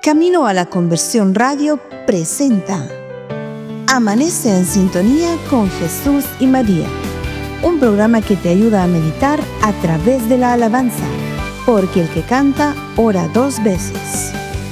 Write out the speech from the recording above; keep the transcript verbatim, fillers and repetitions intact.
Camino a la Conversión Radio presenta Amanece en sintonía con Jesús y María, un programa que te ayuda a meditar a través de la alabanza, porque el que canta ora dos veces.